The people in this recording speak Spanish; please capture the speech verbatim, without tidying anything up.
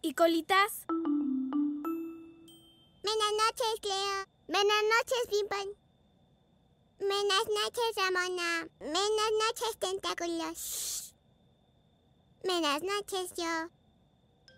y Colitas. Buenas noches, Leo. Buenas noches, Pimpón. Buenas noches, Ramona. Buenas noches, Tentáculos. Buenas noches, yo.